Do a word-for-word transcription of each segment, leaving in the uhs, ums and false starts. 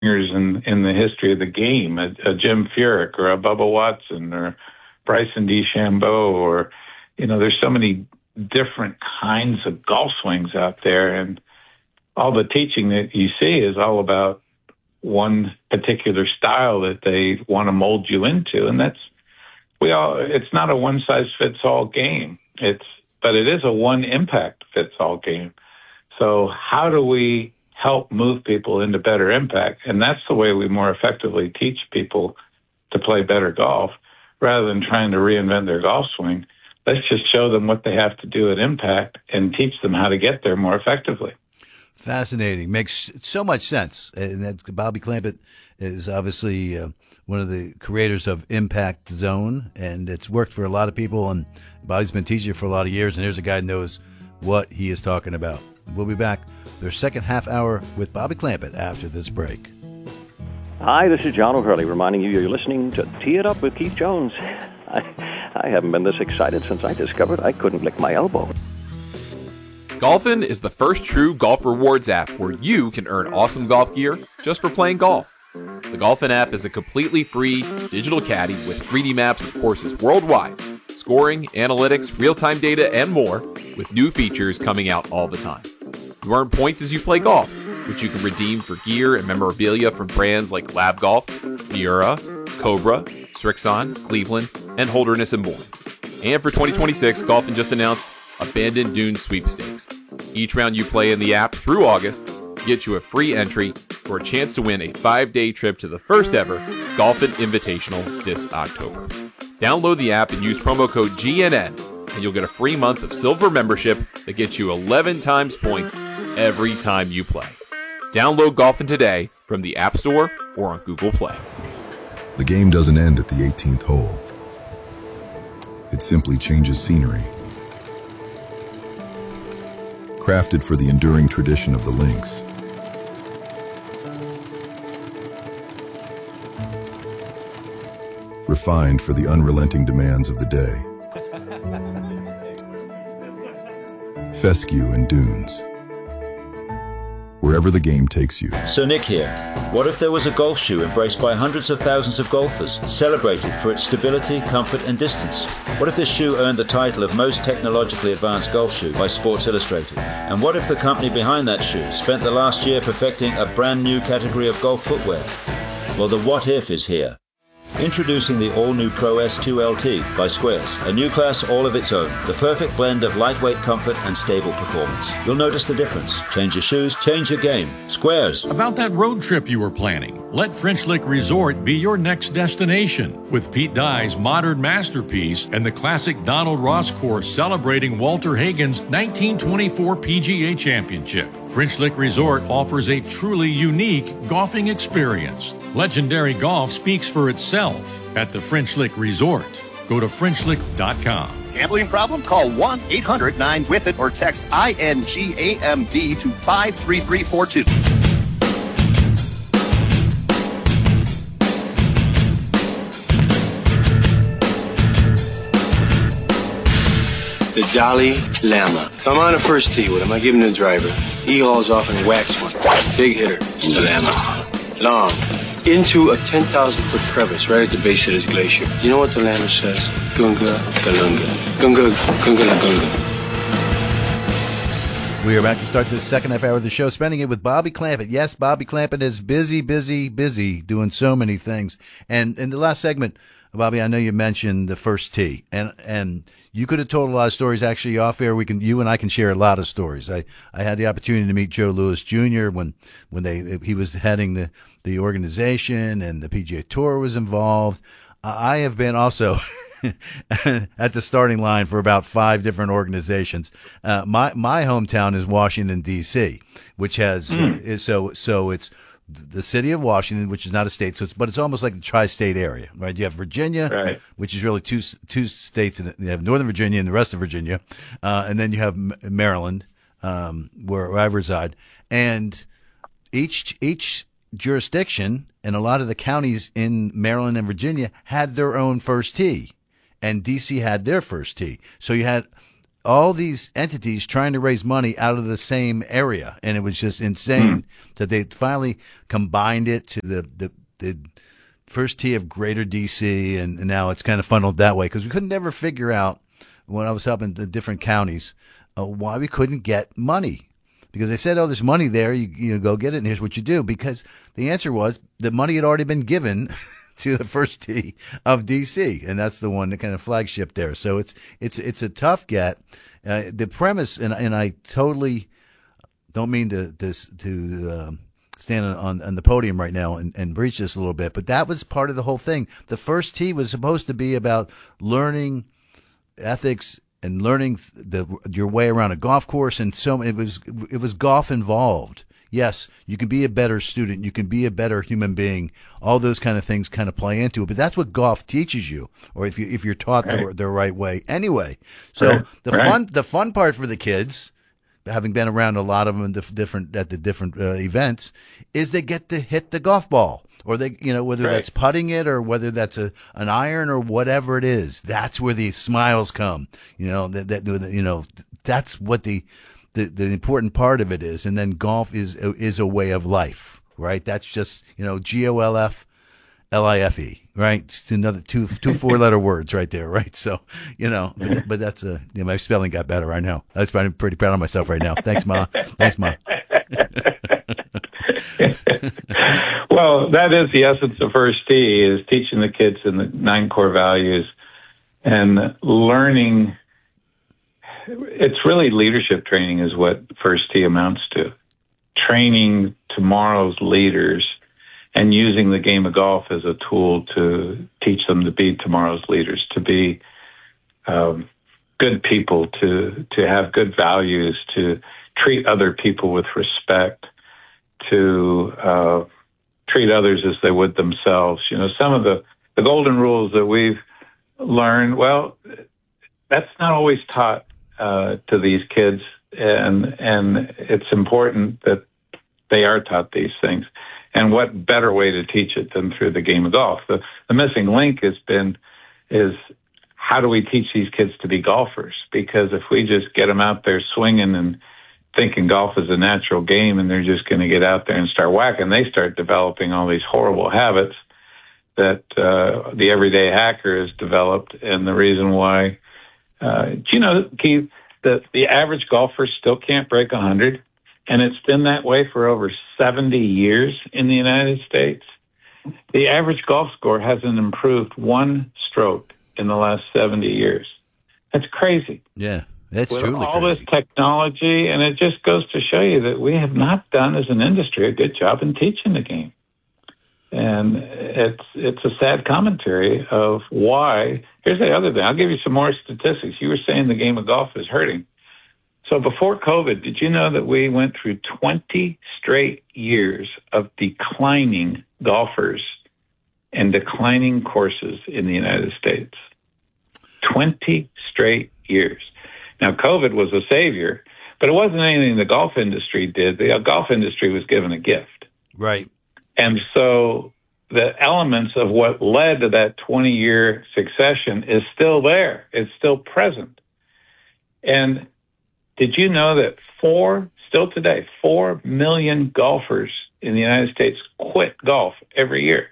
in in the history of the game, a, a Jim Furyk or a Bubba Watson or Bryson DeChambeau, or, you know, there's so many different kinds of golf swings out there, and all the teaching that you see is all about one particular style that they want to mold you into. And that's, we all, it's not a one size fits all game. It's, but it is a one impact fits all game. So how do we help move people into better impact? And that's the way we more effectively teach people to play better golf, rather than trying to reinvent their golf swing. Let's just show them what they have to do at impact and teach them how to get there more effectively. Fascinating. Makes so much sense. And that's, Bobby Clampett is obviously uh, one of the creators of Impact Zone, and it's worked for a lot of people. And Bobby's been teaching for a lot of years, and here's a guy who knows what he is talking about. We'll be back their second half hour with Bobby Clampett after this break. Hi, this is John O'Hurley reminding you you're listening to Tee It Up with Keith Jones. I, I haven't been this excited since I discovered I couldn't lick my elbow. Golfin is the first true golf rewards app where you can earn awesome golf gear just for playing golf. The Golfin app is a completely free digital caddy with three D maps of courses worldwide, scoring, analytics, real-time data, and more, with new features coming out all the time. You earn points as you play golf, which you can redeem for gear and memorabilia from brands like Lab Golf, Miura, Cobra, Strixon, Cleveland, and Holderness and more. And for twenty twenty-six, Golfin just announced Abandoned Dunes Sweepstakes. Each round you play in the app through August gets you a free entry for a chance to win a five-day trip to the first ever Golfin Invitational this October. Download the app and use promo code G N N, and you'll get a free month of silver membership that gets you eleven times points every time you play. Download Golfin today from the App Store or on Google Play. The game doesn't end at the eighteenth hole. It simply changes scenery. Crafted for the enduring tradition of the links. Refined for the unrelenting demands of the day. Fescue and dunes. Wherever the game takes you. So Nick here. What if there was a golf shoe embraced by hundreds of thousands of golfers, celebrated for its stability, comfort, and distance? What if this shoe earned the title of most technologically advanced golf shoe by Sports Illustrated? And what if the company behind that shoe spent the last year perfecting a brand new category of golf footwear? Well, the what if is here. Introducing the all-new Pro S two L T by Squares, a new class all of its own, the perfect blend of lightweight comfort and stable performance. You'll notice the difference. Change your shoes, change your game. Squares. About that road trip you were planning, let French Lick Resort be your next destination. With Pete Dye's modern masterpiece and the classic Donald Ross course celebrating Walter Hagen's nineteen twenty-four P G A Championship, French Lick Resort offers a truly unique golfing experience. Legendary golf speaks for itself at the French Lick Resort. Go to French Lick dot com. Gambling problem? Call one eight hundred nine with it or text I N G A M B to five three three four two. The Dalai Lama. So I'm on a first tee with him. I give him the driver. He hauls off and whacks one. Big hitter. The Lama. Long. Into a ten thousand foot crevice right at the base of this glacier. You know what the Lama says? Gunga Galunga. Gunga Gunga La Gunga. We are about to start this second half hour of the show, spending it with Bobby Clampett. Yes, Bobby Clampett is busy, busy, busy doing so many things. And in the last segment, Bobby, I know you mentioned the first tee, and and you could have told a lot of stories. Actually, off air, we can you and I can share a lot of stories. I, I had the opportunity to meet Joe Louis Junior when when they he was heading the the organization, and the P G A Tour was involved. I have been also at the starting line for about five different organizations. Uh, my my hometown is Washington D C, which has mm. uh, is, so so it's the city of Washington, which is not a state, so it's but it's almost like the tri-state area, right? You have Virginia, right, which is really two two states, and you have Northern Virginia and the rest of Virginia, uh, and then you have Maryland, um, where, where I reside, and each each jurisdiction and a lot of the counties in Maryland and Virginia had their own first tee, and D C had their first tee. So you had all these entities trying to raise money out of the same area, and it was just insane mm. that they finally combined it to the the, the first tee of Greater D C, and, and now it's kind of funneled that way because we couldn't ever figure out when I was helping the different counties uh, why we couldn't get money. Because they said, oh, there's money there, you, you know, go get it, and here's what you do. Because the answer was the money had already been given to the first tee of D C, and that's the one, the kind of flagship there. So it's it's it's a tough get. Uh, the premise, and and I totally don't mean to this to uh, stand on, on the podium right now and, and breach this a little bit, but that was part of the whole thing. The first tee was supposed to be about learning ethics and learning the your way around a golf course, and so it was it was golf involved. Yes, you can be a better student, you can be a better human being. All those kind of things kind of play into it, but that's what golf teaches you, or if you if you're taught right. the, the right way. Anyway, so right. the right. fun the fun part for the kids, having been around a lot of them in the different at the different uh, events, is they get to hit the golf ball. Or they, you know, whether right. that's putting it or whether that's a an iron or whatever it is, that's where the smiles come. You know, that, that you know, that's what the, the the important part of it is. And then golf is is a way of life, right? That's just, you know, G O L F L I F E, right? It's another two two four letter words right there, right? So, you know, but, but that's a you know, my spelling got better. I know. I was pretty proud of myself right now. Thanks, Ma. Thanks, Ma. Well, that is the essence of First Tee, is teaching the kids in the nine core values and learning. It's really leadership training is what First Tee amounts to. Training tomorrow's leaders and using the game of golf as a tool to teach them to be tomorrow's leaders, to be um, good people, to to have good values, to treat other people with respect, to uh, treat others as they would themselves. You know, some of the, the golden rules that we've learned, well, that's not always taught uh, to these kids, and and it's important that they are taught these things. And what better way to teach it than through the game of golf? The, the missing link has been is how do we teach these kids to be golfers? Because if we just get them out there swinging and thinking golf is a natural game and they're just going to get out there and start whacking, they start developing all these horrible habits that uh, the everyday hacker has developed. And the reason why, uh, do you know, Keith, that the average golfer still can't break one hundred? And it's been that way for over seventy years in the United States. The average golf score hasn't improved one stroke in the last seventy years. That's crazy. Yeah. That's with truly all crazy. This technology, and it just goes to show you that we have not done as an industry a good job in teaching the game. And it's it's a sad commentary of why. Here's the other thing. I'll give you some more statistics. You were saying the game of golf is hurting. So before COVID, did you know that we went through twenty straight years of declining golfers and declining courses in the United States? twenty straight years. Now, COVID was a savior, but it wasn't anything the golf industry did. The golf industry was given a gift. Right. And so the elements of what led to that twenty-year succession is still there. It's still present. And did you know that four, still today, four million golfers in the United States quit golf every year?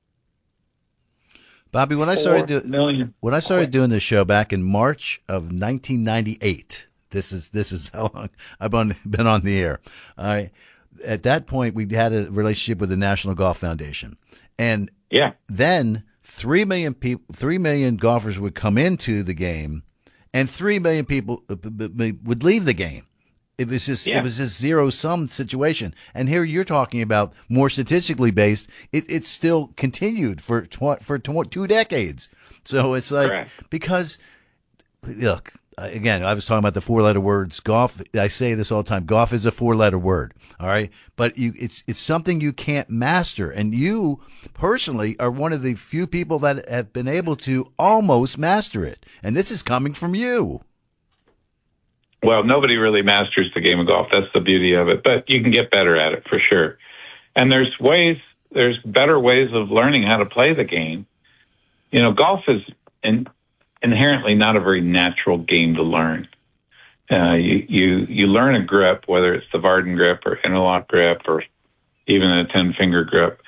Bobby, when I started doing when I started doing this show back in March of nineteen ninety-eight, this is this is how long I've been been on the air. All right. At that point, we had a relationship with the National Golf Foundation, and yeah, then three million people, three million golfers would come into the game, and three million people would leave the game. It was just yeah. it was this zero sum situation. And here you're talking about more statistically based. It it's still continued for tw- for tw- two decades. So it's like Correct. Because look. Again, I was talking about the four-letter words. Golf, I say this all the time. Golf is a four-letter word, all right? But you, it's it's something you can't master. And you, personally, are one of the few people that have been able to almost master it. And this is coming from you. Well, nobody really masters the game of golf. That's the beauty of it. But you can get better at it, for sure. And there's ways, there's better ways of learning how to play the game. You know, golf is... in. inherently not a very natural game to learn. uh, you, you you learn a grip, whether it's the Varden grip or interlock grip or even a ten-finger grip.